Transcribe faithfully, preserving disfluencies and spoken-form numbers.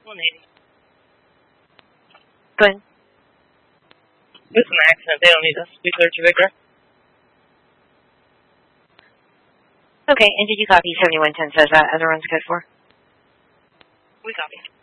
one eighty. Go ahead. It's an accident. They don't need us. We cleared to Victor. Okay, and did you copy seventy-one ten says that as a runs code for? We copy.